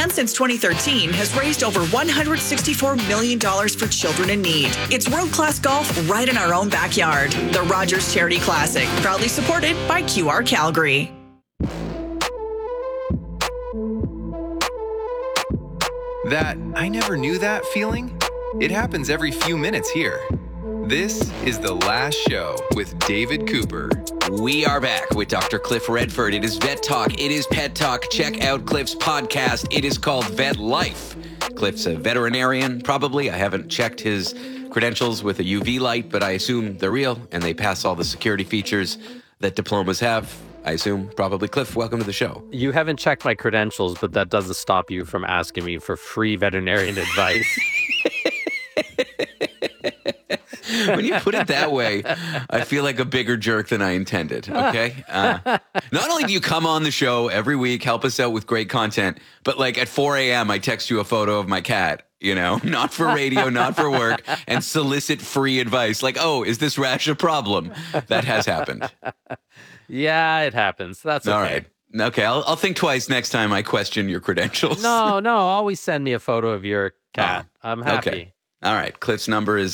run since 2013 has raised over $164 million for children in need. It's world-class golf right in our own backyard. The Rogers Charity Classic, proudly supported by QR Calgary. That I never knew that feeling? It happens every few minutes here. This is The Last Show with David Cooper. We are back with Dr. Cliff Redford. It is Vet Talk. It is Pet Talk. Check out Cliff's podcast. It is called Vet Life. Cliff's a veterinarian, probably. I haven't checked his credentials with a UV light, but I assume they're real and they pass all the security features that diplomas have. I assume, probably. Cliff, welcome to the show. You haven't checked my credentials, but that doesn't stop you from asking me for free veterinarian advice. When you put it that way, I feel like a bigger jerk than I intended, okay? Not only do you come on the show every week, help us out with great content, but like at 4 a.m., I text you a photo of my cat, you know, not for radio, not for work, and solicit free advice. Like, oh, is this rash a problem? That has happened. Yeah, it happens. That's okay. All right. Okay, I'll think twice next time I question your credentials. No, always send me a photo of your cat. I'm happy. Okay. All right. Cliff's number is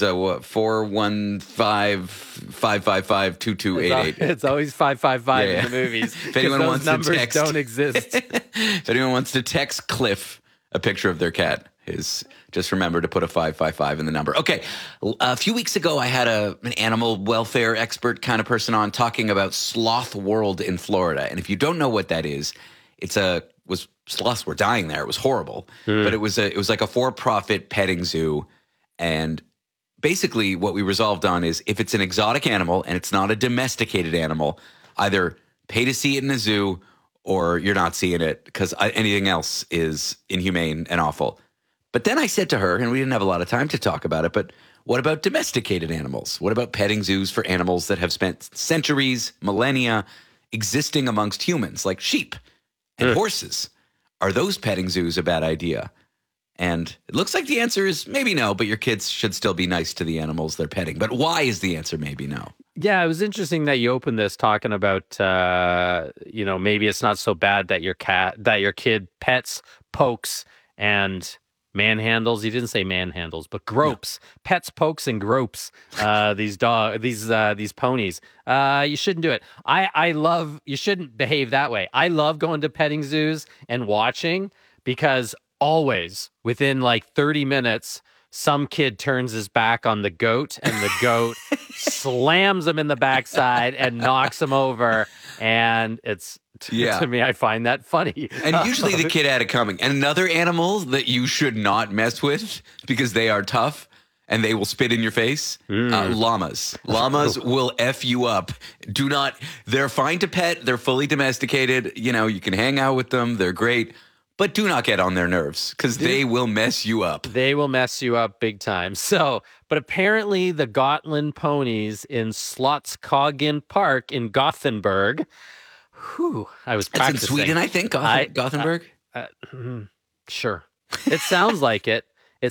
415-555-2288. It's always 555 in the movies. If anyone those wants numbers to text, don't exist. If anyone wants to text Cliff a picture of their cat, just remember to put a 555 in the number. Okay. A few weeks ago, I had an animal welfare expert kind of person on talking about Sloth World in Florida. And if you don't know what that is, sloths were dying there. It was horrible, but it was like a for-profit petting zoo. And basically what we resolved on is if it's an exotic animal and it's not a domesticated animal, either pay to see it in a zoo or you're not seeing it because anything else is inhumane and awful. But then I said to her, and we didn't have a lot of time to talk about it, but what about domesticated animals? What about petting zoos for animals that have spent centuries, millennia existing amongst humans, like sheep and horses? Are those petting zoos a bad idea? And it looks like the answer is maybe no, but your kids should still be nice to the animals they're petting. But why is the answer maybe no? Yeah, it was interesting that you opened this talking about, maybe it's not so bad that your kid pets, pokes, and manhandles. You didn't say manhandles, but gropes, pets, pokes, and gropes. These ponies. You shouldn't do it. You shouldn't behave that way. I love going to petting zoos and watching because always within like 30 minutes, some kid turns his back on the goat and the goat slams him in the backside and knocks him over. And to me, I find that funny. And usually the kid had it coming. And another animal that you should not mess with because they are tough and they will spit in your face, llamas. Llamas will F you up. They're fine to pet. They're fully domesticated. You know, you can hang out with them. They're great. But do not get on their nerves because they will mess you up. They will mess you up big time. But apparently the Gotland ponies in Slottsskogen Park in Gothenburg. I was practicing. That's in Sweden, I think, Gothenburg. Sure. It sounds like it.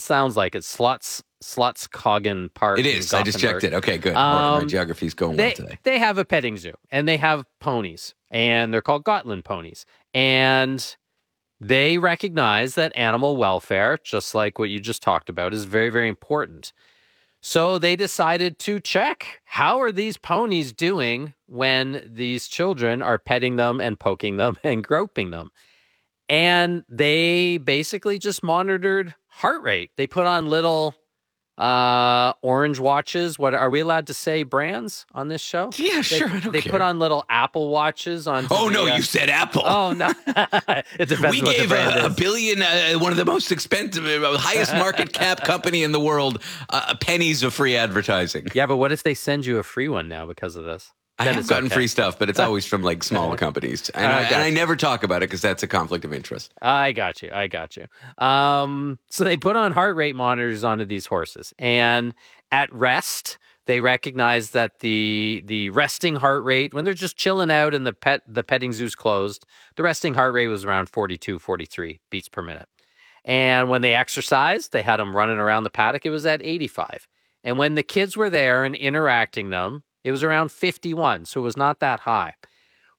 Slottsskogen Park. It is. I just checked it. Okay, good. My geography's going well today. They have a petting zoo, and they have ponies, and they're called Gotland ponies. And they recognize that animal welfare, just like what you just talked about, is very, very important. So they decided to check, how are these ponies doing when these children are petting them and poking them and groping them? And they basically just monitored heart rate. They put on little orange watches. What are we allowed to say brands on this show? Yeah, sure. They put on little Apple watches on. Oh no, you said Apple. Oh no, it depends. We gave a billion, one of the most expensive, highest market cap company in the world, pennies of free advertising. Yeah, but what if they send you a free one now because of this? I have gotten free stuff, but it's always from like smaller companies. And I never talk about it because that's a conflict of interest. I got you. So they put on heart rate monitors onto these horses. And at rest, they recognize that the resting heart rate, when they're just chilling out and the petting zoo's closed, the resting heart rate was around 42, 43 beats per minute. And when they exercised, they had them running around the paddock, it was at 85. And when the kids were there and interacting them, it was around 51, so it was not that high.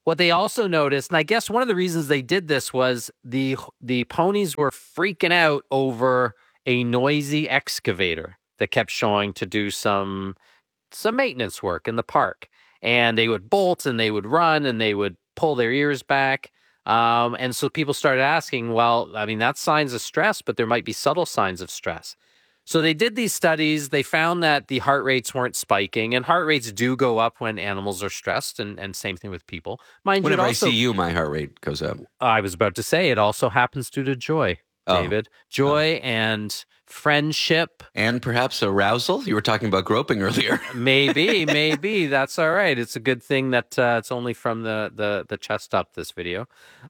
what they also noticed, and I guess one of the reasons they did this was the ponies were freaking out over a noisy excavator that kept showing to do some maintenance work in the park. And they would bolt and they would run and they would pull their ears back. And so people started asking, well, I mean, that's signs of stress, but there might be subtle signs of stress. So they did these studies. They found that the heart rates weren't spiking, and heart rates do go up when animals are stressed, and same thing with people. Mind Whenever you, I see you, my heart rate goes up. I was about to say it also happens due to joy, David. Joy and friendship. And perhaps arousal? You were talking about groping earlier. Maybe. That's all right. It's a good thing that it's only from the chest up, this video.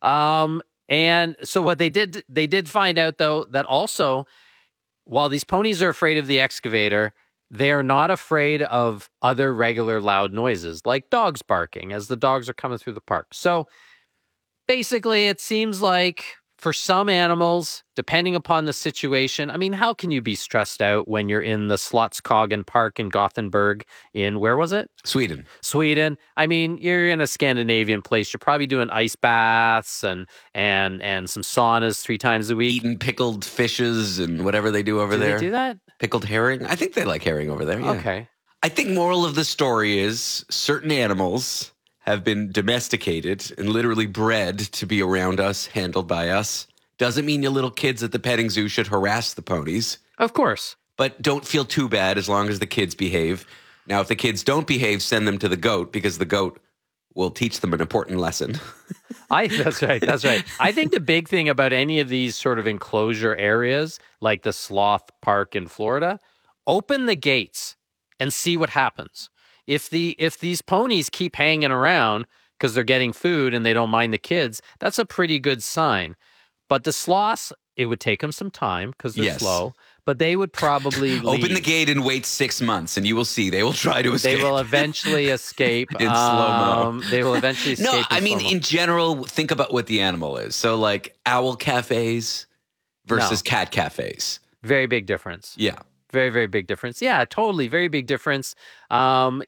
And so what they did find out, though, that also, while these ponies are afraid of the excavator, they are not afraid of other regular loud noises, like dogs barking as the dogs are coming through the park. So basically, it seems like for some animals, depending upon the situation, I mean, how can you be stressed out when you're in the Slottsskogen Park in Gothenburg in, where was it? Sweden. I mean, you're in a Scandinavian place. You're probably doing ice baths and some saunas 3 times a week. Eating pickled fishes and whatever they do over there. Do they do that? Pickled herring? I think they like herring over there, yeah. Okay. I think moral of the story is certain animals have been domesticated and literally bred to be around us, handled by us. Doesn't mean you little kids at the petting zoo should harass the ponies. Of course. But don't feel too bad as long as the kids behave. Now, if the kids don't behave, send them to the goat, because the goat will teach them an important lesson. That's right. I think the big thing about any of these sort of enclosure areas, like the Sloth Park in Florida, open the gates and see what happens. If these ponies keep hanging around because they're getting food and they don't mind the kids, that's a pretty good sign. But the sloths, it would take them some time because they're slow, but they would probably open the gate and wait 6 months, and you will see they will try to escape. They will eventually escape in slow-mo. They will eventually escape. No, I mean, in general, think about what the animal is. So, like owl cafes versus cat cafes. Very big difference. Yeah. Very, very big difference. Yeah, totally. Very big difference. And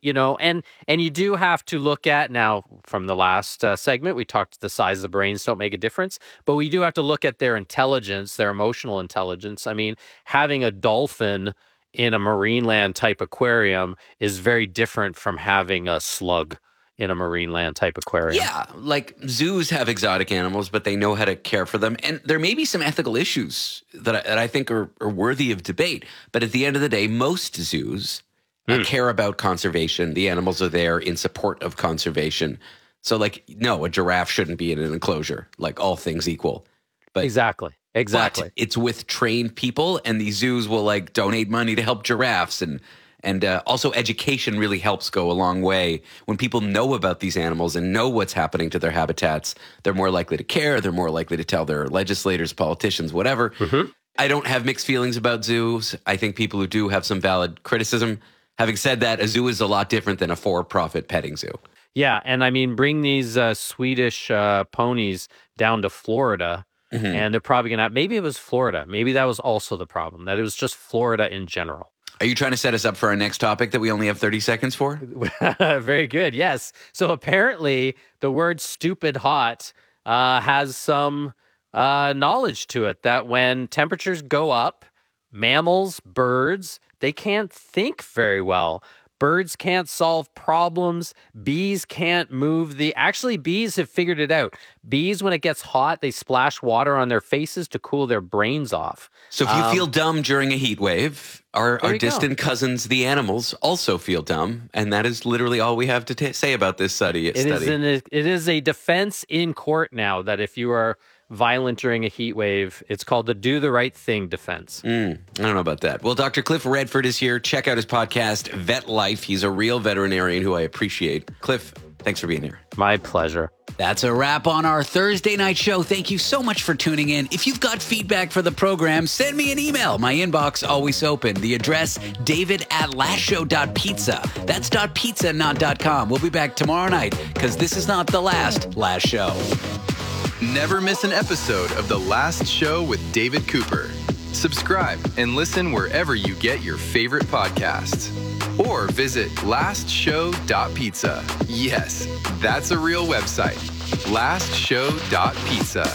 you do have to look at, now from the last segment, we talked the size of the brains don't make a difference, but we do have to look at their intelligence, their emotional intelligence. I mean, having a dolphin in a Marineland type aquarium is very different from having a slug in a Marineland type aquarium. Yeah, like zoos have exotic animals, but they know how to care for them. And there may be some ethical issues that I think are worthy of debate. But at the end of the day, most zoos care about conservation. The animals are there in support of conservation. So, like, no, a giraffe shouldn't be in an enclosure, like all things equal. But Exactly. But it's with trained people, and these zoos will, like, donate money to help giraffes. And also education really helps go a long way. When people know about these animals and know what's happening to their habitats, they're more likely to care. They're more likely to tell their legislators, politicians, whatever. Mm-hmm. I don't have mixed feelings about zoos. I think people who do have some valid criticism. Having said that, a zoo is a lot different than a for-profit petting zoo. Yeah, and I mean, bring these Swedish ponies down to Florida, and they're probably going to have, maybe it was Florida. Maybe that was also the problem, that it was just Florida in general. Are you trying to set us up for our next topic that we only have 30 seconds for? Very good, yes. So apparently the word stupid hot has some knowledge to it, that when temperatures go up, mammals, birds, they can't think very well. Birds can't solve problems. Bees can't move actually, bees have figured it out. Bees, when it gets hot, they splash water on their faces to cool their brains off. So if you feel dumb during a heat wave, our distant cousins, the animals, also feel dumb. And that is literally all we have to say about this study. It is a defense in court now that if you are violent during a heat wave, it's called the do the right thing defense. I don't know about that. Well, Dr. Cliff Redford is here. Check out his podcast, Vet Life. He's a real veterinarian who I appreciate. Cliff, thanks for being here. My pleasure. That's a wrap on our Thursday night show. Thank you so much for tuning in. If you've got feedback for the program, send me an email. My inbox always open. The address, david@lastshow.pizza. That's .pizza, not .com. We'll be back tomorrow night because this is not the last show. Never miss an episode of The Last Show with David Cooper. Subscribe and listen wherever you get your favorite podcasts. Or visit lastshow.pizza. Yes, that's a real website. lastshow.pizza.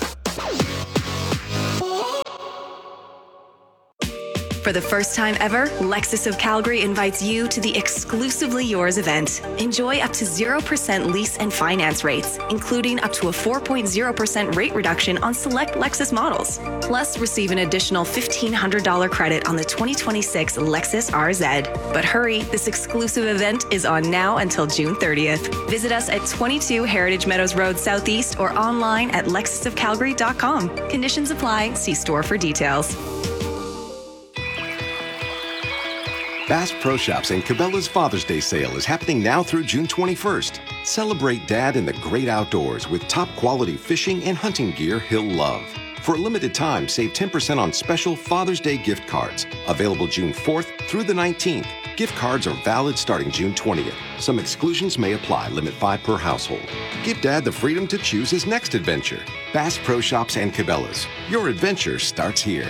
For the first time ever, Lexus of Calgary invites you to the Exclusively Yours event. Enjoy up to 0% lease and finance rates, including up to a 4.0% rate reduction on select Lexus models. Plus, receive an additional $1,500 credit on the 2026 Lexus RZ. But hurry, this exclusive event is on now until June 30th. Visit us at 22 Heritage Meadows Road Southeast or online at lexusofcalgary.com. Conditions apply. See store for details. Bass Pro Shops and Cabela's Father's Day sale is happening now through June 21st. Celebrate Dad in the great outdoors with top quality fishing and hunting gear he'll love. For a limited time, save 10% on special Father's Day gift cards. Available June 4th through the 19th. Gift cards are valid starting June 20th. Some exclusions may apply. Limit 5 per household. Give Dad the freedom to choose his next adventure. Bass Pro Shops and Cabela's. Your adventure starts here.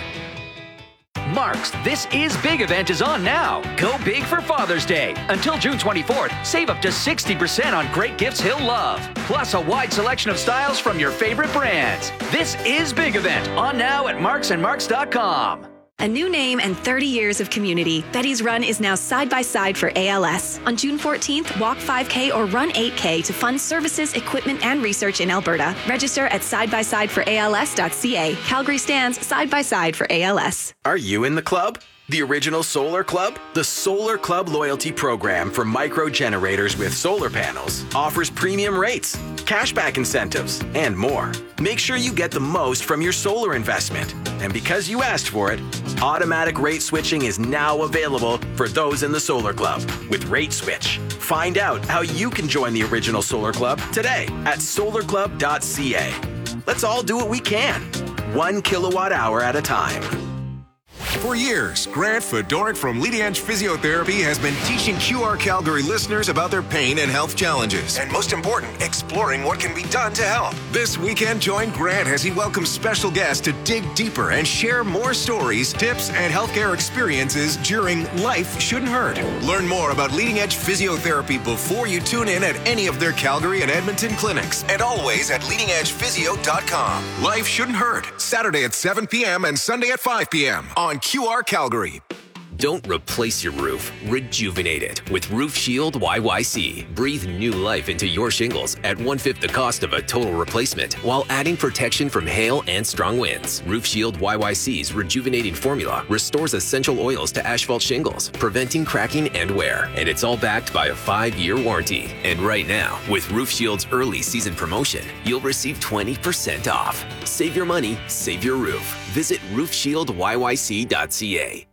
Mark's This Is Big event is on now. Go big for Father's Day. Until June 24th, save up to 60% on great gifts he'll love. Plus a wide selection of styles from your favorite brands. This Is Big event on now at marksandmarks.com. A new name and 30 years of community. Betty's Run is now side by side for ALS. On June 14th, walk 5K or run 8K to fund services, equipment, and research in Alberta. Register at sidebysideforals.ca. Calgary stands side by side for ALS. Are you in the club? The original Solar Club? The Solar Club loyalty program for micro generators with solar panels offers premium rates, cashback incentives, and more. Make sure you get the most from your solar investment. And because you asked for it, automatic rate switching is now available for those in the Solar Club with Rate Switch. Find out how you can join the original Solar Club today at solarclub.ca. Let's all do what we can, 1 kilowatt hour at a time. For years, Grant Fedoruk from Leading Edge Physiotherapy has been teaching QR Calgary listeners about their pain and health challenges. And most important, exploring what can be done to help. This weekend, join Grant as he welcomes special guests to dig deeper and share more stories, tips, and healthcare experiences during Life Shouldn't Hurt. Learn more about Leading Edge Physiotherapy before you tune in at any of their Calgary and Edmonton clinics. And always at leadingedgephysio.com. Life Shouldn't Hurt, Saturday at 7 p.m. and Sunday at 5 p.m. on QR Calgary. Don't replace your roof. Rejuvenate it with Roof Shield YYC. Breathe new life into your shingles at 1/5 the cost of a total replacement while adding protection from hail and strong winds. Roof Shield YYC's rejuvenating formula restores essential oils to asphalt shingles, preventing cracking and wear. And it's all backed by a 5-year warranty. And right now, with Roof Shield's early season promotion, you'll receive 20% off. Save your money, save your roof. Visit roofshieldyyc.ca.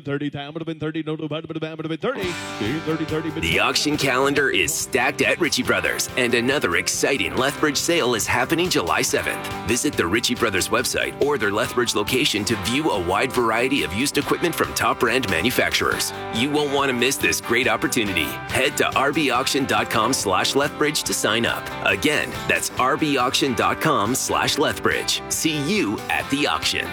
The auction calendar is stacked at Ritchie Brothers, and another exciting Lethbridge sale is happening July 7th. Visit the Ritchie Brothers website or their Lethbridge location to view a wide variety of used equipment from top brand manufacturers. You won't want to miss this great opportunity. Head to rbauction.com/Lethbridge to sign up. Again, that's rbauction.com/Lethbridge. See you at the auction.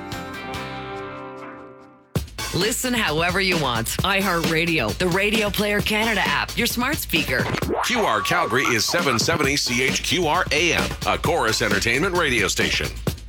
Listen however you want. iHeartRadio, the Radio Player Canada app, your smart speaker. QR Calgary is 770 CHQR AM, a Chorus Entertainment radio station.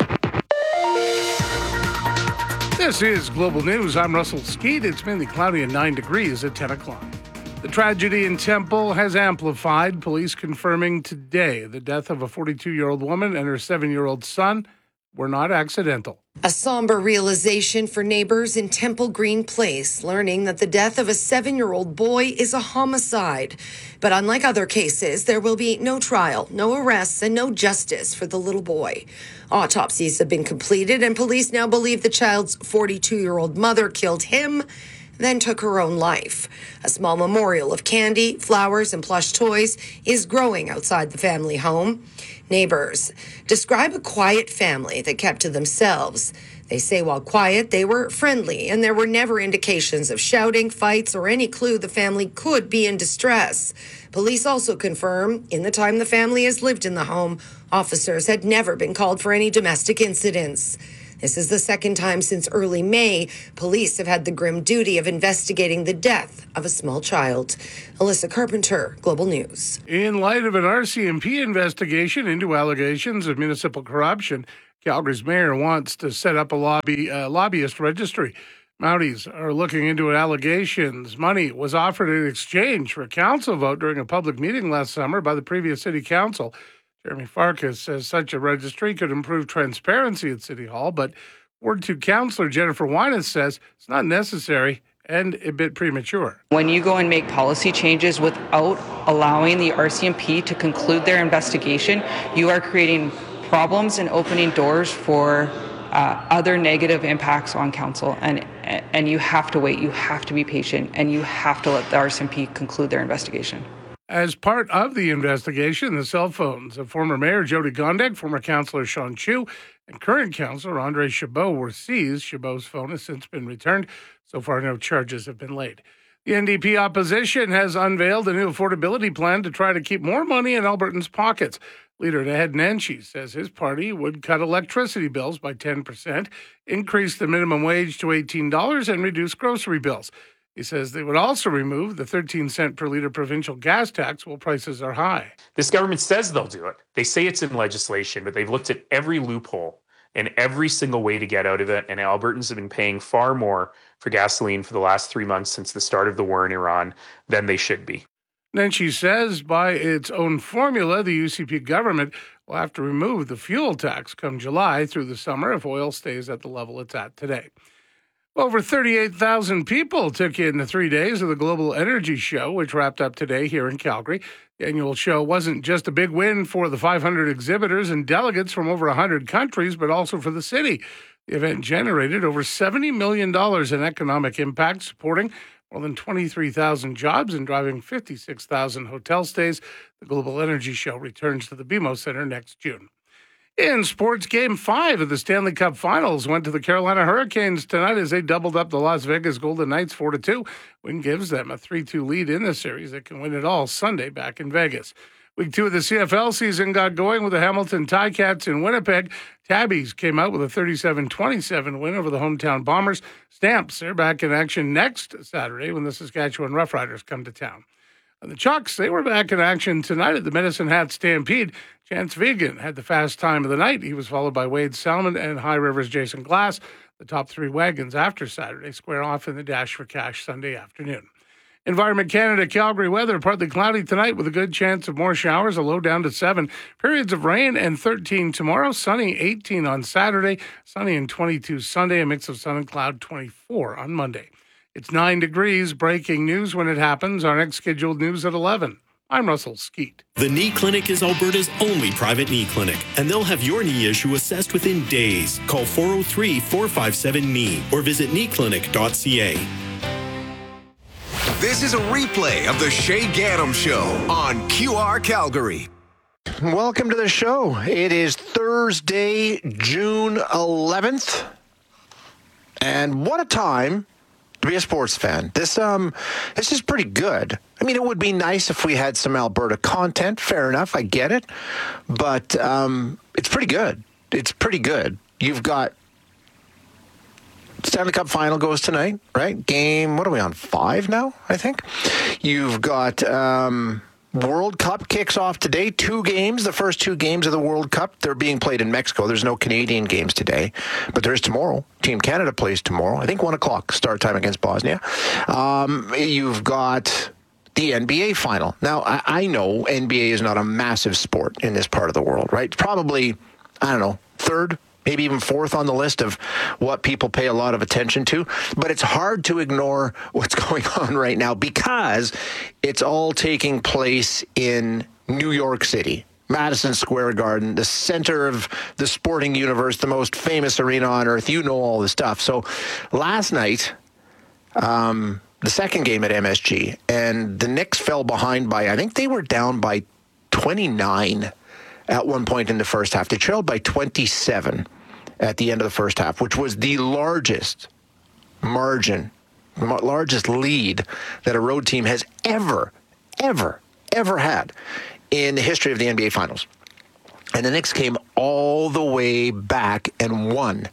This is Global News. I'm Russell Skeet. It's mainly cloudy and 9 degrees at 10 o'clock. The tragedy in Temple has amplified, police confirming today the death of a 42-year-old woman and her 7-year-old son were not accidental. A somber realization for neighbors in Temple Green Place, learning that the death of a 7-year-old boy is a homicide. But unlike other cases, there will be no trial, no arrests, and no justice for the little boy. Autopsies have been completed, and police now believe the child's 42-year-old mother killed him, then took her own life. A small memorial of candy, flowers, and plush toys is growing outside the family home. Neighbors describe a quiet family that kept to themselves. They say while quiet, they were friendly, and there were never indications of shouting, fights, or any clue the family could be in distress. Police also confirm, in the time the family has lived in the home, officers had never been called for any domestic incidents. This is the second time since early May police have had the grim duty of investigating the death of a small child. Alyssa Carpenter, Global News. In light of an RCMP investigation into allegations of municipal corruption, Calgary's mayor wants to set up a lobbyist registry. Mounties are looking into allegations. Money was offered in exchange for a council vote during a public meeting last summer by the previous city council. Jeremy Farkas says such a registry could improve transparency at City Hall, but Ward 2 Councillor Jennifer Winans says it's not necessary and a bit premature. When you go and make policy changes without allowing the RCMP to conclude their investigation, you are creating problems and opening doors for other negative impacts on council, and you have to wait, you have to be patient, and you have to let the RCMP conclude their investigation. As part of the investigation, the cell phones of former Mayor Jody Gondek, former Councillor Sean Chu, and current Councillor Andre Chabot were seized. Chabot's phone has since been returned. So far, no charges have been laid. The NDP opposition has unveiled a new affordability plan to try to keep more money in Albertans' pockets. Leader Ed Nenshi says his party would cut electricity bills by 10%, increase the minimum wage to $18, and reduce grocery bills. He says they would also remove the 13-cent per litre provincial gas tax while prices are high. This government says they'll do it. They say it's in legislation, but they've looked at every loophole and every single way to get out of it, and Albertans have been paying far more for gasoline for the last 3 months since the start of the war in Iran than they should be. Nenshi says by its own formula, the UCP government will have to remove the fuel tax come July through the summer if oil stays at the level it's at today. Over 38,000 people took in the 3 days of the Global Energy Show, which wrapped up today here in Calgary. The annual show wasn't just a big win for the 500 exhibitors and delegates from over 100 countries, but also for the city. The event generated over $70 million in economic impact, supporting more than 23,000 jobs and driving 56,000 hotel stays. The Global Energy Show returns to the BMO Centre next June. In sports, Game 5 of the Stanley Cup Finals went to the Carolina Hurricanes tonight as they doubled up the Las Vegas Golden Knights 4-2. Win gives them a 3-2 lead in the series. They can win it all Sunday back in Vegas. Week 2 of the CFL season got going with the Hamilton Ticats in Winnipeg. Tabbies came out with a 37-27 win over the hometown Bombers. Stamps are back in action next Saturday when the Saskatchewan Roughriders come to town. And the Chucks, they were back in action tonight at the Medicine Hat Stampede. Chance Vegan had the fast time of the night. He was followed by Wade Salmon and High River's Jason Glass. The top three wagons after Saturday square off in the Dash for Cash Sunday afternoon. Environment Canada, Calgary weather, partly cloudy tonight with a good chance of more showers, a low down to 7. Periods of rain and 13 tomorrow, sunny 18 on Saturday, sunny and 22 Sunday, a mix of sun and cloud 24 on Monday. It's 9 degrees, breaking news when it happens. Our next scheduled news at 11. I'm Russell Skeet. The Knee Clinic is Alberta's only private knee clinic, and they'll have your knee issue assessed within days. Call 403-457-KNEE or visit kneeclinic.ca. This is a replay of the Shay Gaddam Show on QR Calgary. Welcome to the show. It is Thursday, June 11th. And what a time to be a sports fan. This is pretty good. I mean, it would be nice if we had some Alberta content. Fair enough, I get it. But it's pretty good. It's pretty good. You've got Stanley Cup Final goes tonight, right? Game, what are we on, 5 now, I think? You've got World Cup kicks off today. 2 games, the first 2 games of the World Cup. They're being played in Mexico. There's no Canadian games today, but there is tomorrow. Team Canada plays tomorrow. I think 1 o'clock start time against Bosnia. You've got the NBA Final. Now, I know NBA is not a massive sport in this part of the world, right? Probably, I don't know, 3rd, maybe even 4th on the list of what people pay a lot of attention to. But it's hard to ignore what's going on right now because it's all taking place in New York City. Madison Square Garden, the center of the sporting universe, the most famous arena on earth. You know all this stuff. So last night, the second game at MSG, and the Knicks fell behind by, I think they were down by 29 at one point in the first half. They trailed by 27 at the end of the first half, which was the largest margin, largest lead that a road team has ever had in the history of the NBA Finals. And the Knicks came all the way back and won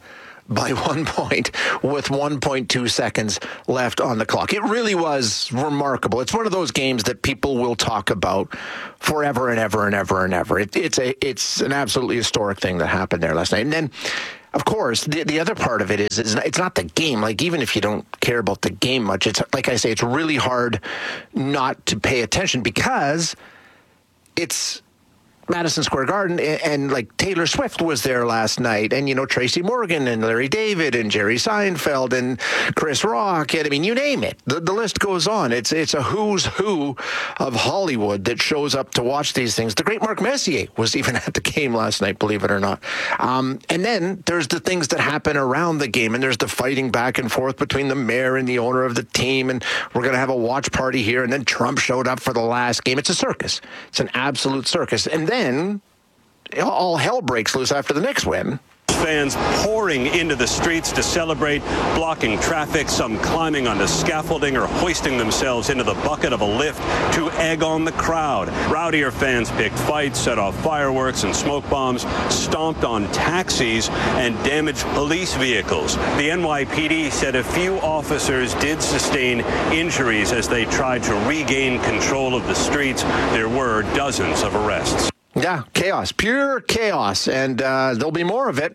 by 1 point with 1.2 seconds left on the clock. It really was remarkable. It's one of those games that people will talk about forever and ever and ever and ever. It's an absolutely historic thing that happened there last night. And then, of course, the other part of it is it's not the game. Like, even if you don't care about the game much, it's like I say, it's really hard not to pay attention because it's Madison Square Garden, and like Taylor Swift was there last night, and Tracy Morgan and Larry David and Jerry Seinfeld and Chris Rock, and I mean, you name it. The list goes on. It's a who's who of Hollywood that shows up to watch these things. The great Mark Messier was even at the game last night, believe it or not. And then there's the things that happen around the game, and there's the fighting back and forth between the mayor and the owner of the team, and we're going to have a watch party here, and then Trump showed up for the last game. It's a circus. It's an absolute circus. And then all hell breaks loose after the Knicks win. Fans pouring into the streets to celebrate, blocking traffic, some climbing onto scaffolding or hoisting themselves into the bucket of a lift to egg on the crowd. Rowdier fans picked fights, set off fireworks and smoke bombs, stomped on taxis, and damaged police vehicles. The NYPD said a few officers did sustain injuries as they tried to regain control of the streets. There were dozens of arrests. Yeah, chaos, pure chaos, and there'll be more of it.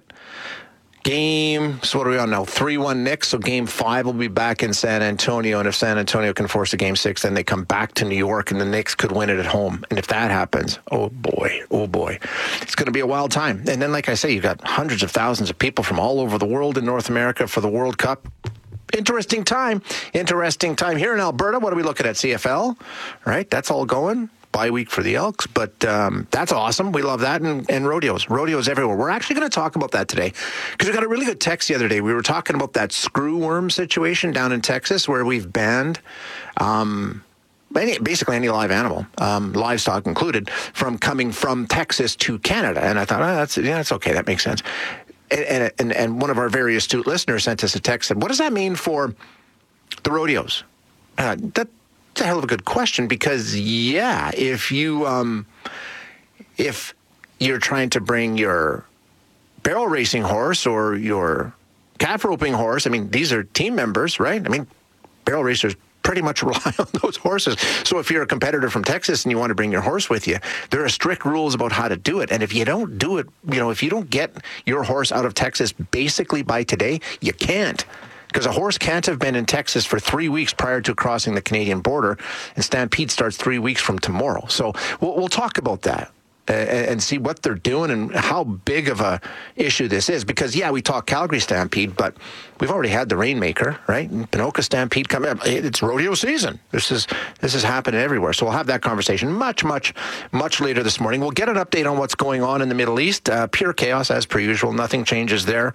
So what are we on now? 3-1 Knicks, so Game 5 will be back in San Antonio, and if San Antonio can force a Game 6, then they come back to New York, and the Knicks could win it at home. And if that happens, oh boy, it's going to be a wild time. And then, like I say, you've got hundreds of thousands of people from all over the world in North America for the World Cup. Interesting time here in Alberta. What are we looking at? CFL, right? That's all going. Bye week for the Elks, but that's awesome. We love that, and rodeos everywhere. We're actually going to talk about that today because we got a really good text the other day. We were talking about that screw worm situation down in Texas where we've banned basically any live animal, livestock included, from coming from Texas to Canada. And I thought, that's okay. That makes sense. And one of our very astute listeners sent us a text and said, what does that mean for the rodeos? That's a hell of a good question because, yeah, if you're trying to bring your barrel racing horse or your calf roping horse, I mean, these are team members, right? I mean, barrel racers pretty much rely on those horses. So if you're a competitor from Texas and you want to bring your horse with you, there are strict rules about how to do it. And if you don't do it, if you don't get your horse out of Texas basically by today, you can't. Because a horse can't have been in Texas for 3 weeks prior to crossing the Canadian border, and Stampede starts 3 weeks from tomorrow. So we'll talk about that and see what they're doing and how big of a issue this is. Because, yeah, we talk Calgary Stampede, but we've already had the Rainmaker, right? And Ponoka Stampede coming up. It's rodeo season. This is happening everywhere. So we'll have that conversation much later this morning. We'll get an update on what's going on in the Middle East. Pure chaos as per usual. Nothing changes there.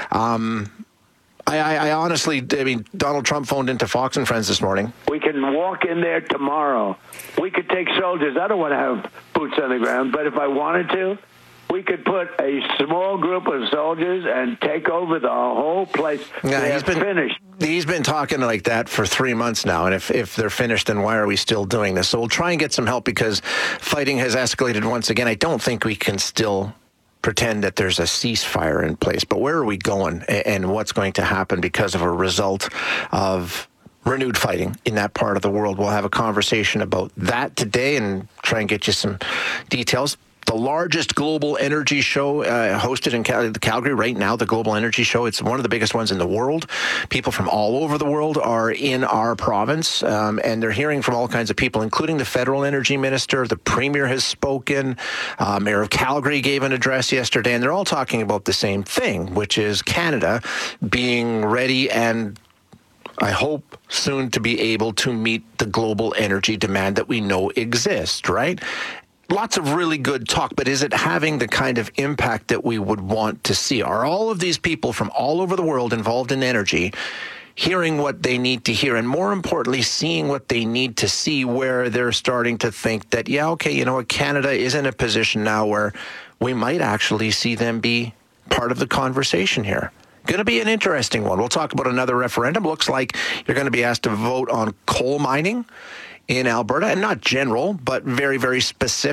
I honestly, Donald Trump phoned into Fox and Friends this morning. We can walk in there tomorrow. We could take soldiers. I don't want to have boots on the ground, but if I wanted to, we could put a small group of soldiers and take over the whole place. Yeah, finished. He's been talking like that for 3 months now, and if they're finished, then why are we still doing this? So we'll try and get some help because fighting has escalated once again. I don't think we can still pretend that there's a ceasefire in place, but where are we going and what's going to happen because of a result of renewed fighting in that part of the world? We'll have a conversation about that today and try and get you some details. The largest global energy show hosted in Calgary right now, the Global Energy Show. It's one of the biggest ones in the world. People from all over the world are in our province, and they're hearing from all kinds of people, including the federal energy minister. The premier has spoken. Mayor of Calgary gave an address yesterday, and they're all talking about the same thing, which is Canada being ready and I hope soon to be able to meet the global energy demand that we know exists, right? Lots of really good talk, but is it having the kind of impact that we would want to see? Are all of these people from all over the world involved in energy hearing what they need to hear, and more importantly, seeing what they need to see, where they're starting to think that, yeah, okay, you know what, Canada is in a position now where we might actually see them be part of the conversation here. Going to be an interesting one. We'll talk about another referendum. Looks like you're going to be asked to vote on coal mining in Alberta, and not general, but very, very specific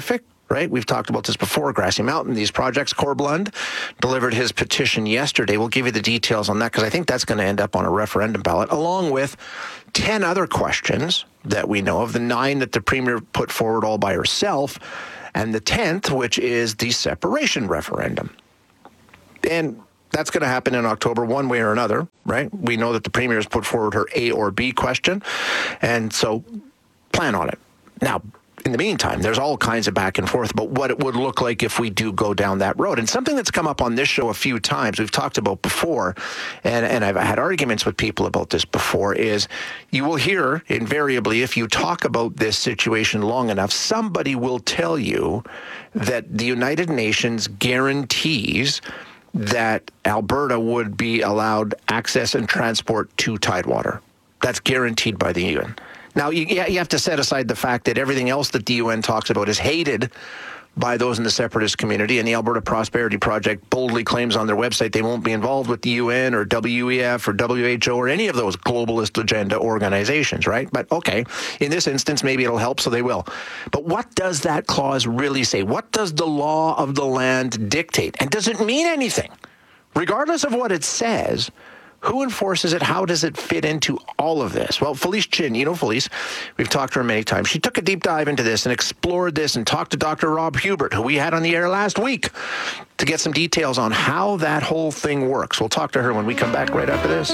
right? We've talked about this before. Grassy Mountain, these projects. Corblund delivered his petition yesterday. We'll give you the details on that because I think that's going to end up on a referendum ballot, along with 10 other questions that we know of, the 9 that the Premier put forward all by herself, and the 10th, which is the separation referendum. And that's going to happen in October one way or another, right? We know that the Premier has put forward her A or B question, and so plan on it. Now, in the meantime, there's all kinds of back and forth about what it would look like if we do go down that road. And something that's come up on this show a few times, we've talked about before, and I've had arguments with people about this before, is you will hear invariably, if you talk about this situation long enough, somebody will tell you that the United Nations guarantees that Alberta would be allowed access and transport to Tidewater. That's guaranteed by the UN. Now, you have to set aside the fact that everything else that the UN talks about is hated by those in the separatist community, and the Alberta Prosperity Project boldly claims on their website they won't be involved with the UN or WEF or WHO or any of those globalist agenda organizations, right? But okay, in this instance, maybe it'll help, so they will. But what does that clause really say? What does the law of the land dictate? And does it mean anything? Regardless of what it says, who enforces it? How does it fit into all of this? Well, Felice Chin, you know Felice, we've talked to her many times. She took a deep dive into this and explored this and talked to Dr. Rob Hubert, who we had on the air last week, to get some details on how that whole thing works. We'll talk to her when we come back right after this.